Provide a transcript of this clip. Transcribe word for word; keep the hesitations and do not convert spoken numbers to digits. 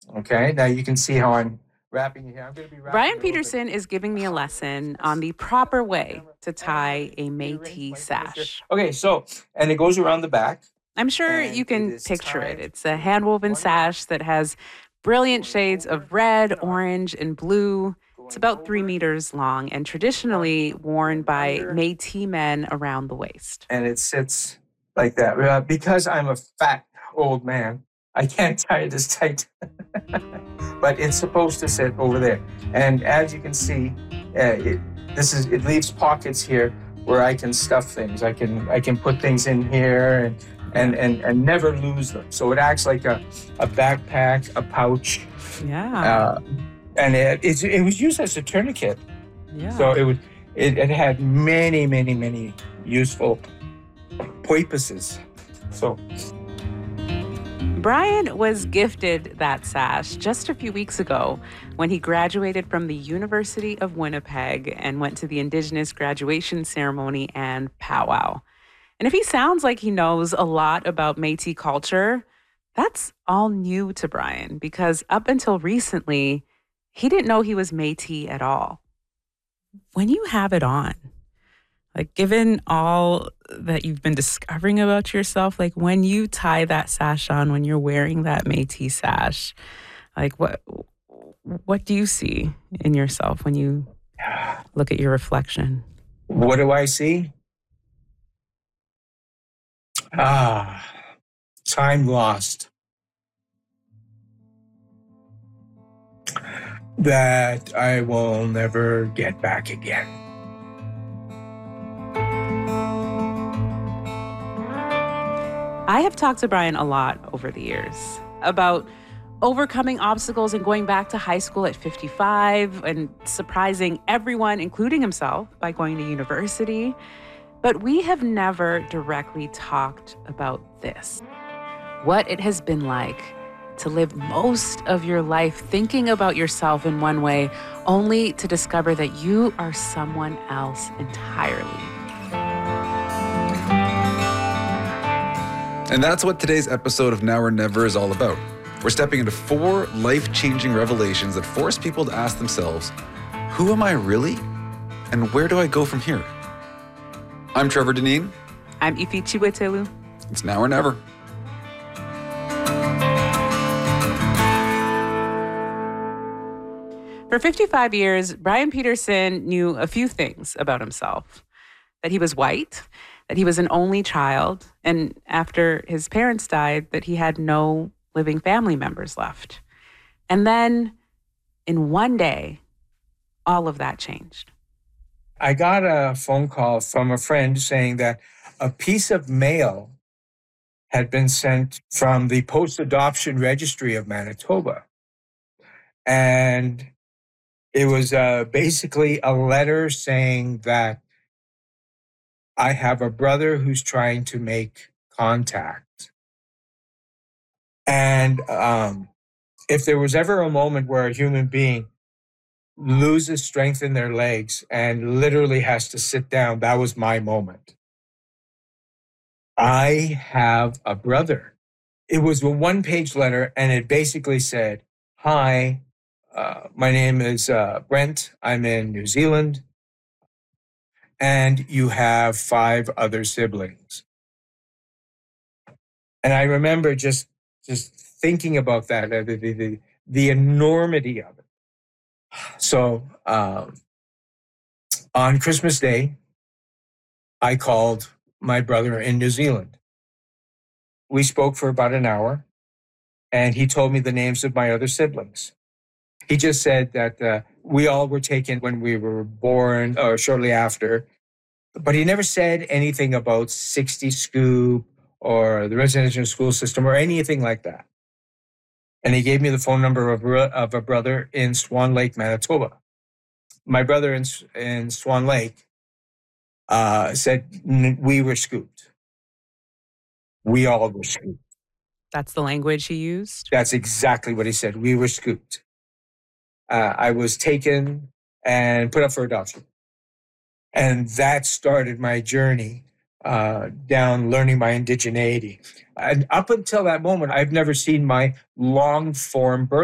Okay, now you can see how I'm wrapping it here. I'm going to be wrapping Brian it a little bit. Peterson is giving me a lesson on the proper way to tie a Métis sash. Okay, so, and it goes around the back. I'm sure And you it can is picture it. tied It's a with hand-woven one sash that has brilliant going shades over of red, and on, orange, and blue. It's going about three over meters long and traditionally worn and by under, Métis men around the waist. and it sits like that. Uh, because I'm a fat old man, I can't tie it as tight, but it's supposed to sit over there. And as you can see, uh, it, this is it leaves pockets here where I can stuff things. I can I can put things in here and and and, and never lose them. So it acts like a, a backpack, a pouch. Yeah. Uh, and it, it it was used as a tourniquet. Yeah. So it was it, it had many many many useful purposes. So Brian was gifted that sash just a few weeks ago when he graduated from the University of Winnipeg and went to the Indigenous graduation ceremony and powwow. And if he sounds like he knows a lot about Métis culture, that's all new to Brian because up until recently, he didn't know he was Métis at all. When you have it on, like given all that you've been discovering about yourself, like when you tie that sash on, when you're wearing that Métis sash, like what what do you see in yourself when you look at your reflection? what do I see? Ah, time lost. That I will never get back again. I have talked to Brian a lot over the years about overcoming obstacles and going back to high school at fifty-five and surprising everyone, including himself, by going to university. But we have never directly talked about this. What it has been like to live most of your life thinking about yourself in one way, only to discover that you are someone else entirely. And that's what today's episode of Now or Never is all about. We're stepping into four life-changing revelations that force people to ask themselves, who am I really? And where do I go from here? I'm Trevor Deneen. I'm Ifi Chiwetelu. It's Now or Never. For fifty-five years, Brian Peterson knew a few things about himself. That he was white, that he was an only child, and after his parents died, that he had no living family members left. And then, in one day, all of that changed. I got a phone call from a friend saying that a piece of mail had been sent from the post-adoption registry of Manitoba. And it was uh, basically a letter saying that I have a brother who's trying to make contact. And um, if there was ever a moment where a human being loses strength in their legs and literally has to sit down, that was my moment. I have a brother. It was a one-page letter, and it basically said, hi, uh, my name is uh, Brent. I'm in New Zealand. And you have five other siblings. And I remember just, just thinking about that, the, the, the, the enormity of it. So um, on Christmas Day, I called my brother in New Zealand. We spoke for about an hour, and he told me the names of my other siblings. He just said that uh, we all were taken when we were born or shortly after, but he never said anything about sixty Scoop or the residential school system or anything like that. And he gave me the phone number of, of a brother in Swan Lake, Manitoba. My brother in, in Swan Lake uh, said we were scooped. We all were scooped. That's the language he used? That's exactly what he said. We were scooped. Uh, I was taken and put up for adoption. And that started my journey uh, down learning my indigeneity. And up until that moment, I've never seen my long form birth